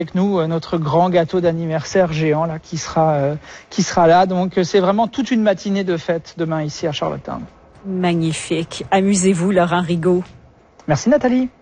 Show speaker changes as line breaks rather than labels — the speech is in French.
avec nous notre grand gâteau d'anniversaire géant là qui sera là. Donc c'est vraiment toute une matinée de fête demain ici à Charlottetown.
Magnifique. Amusez-vous, Laurent Rigaud.
Merci Nathalie.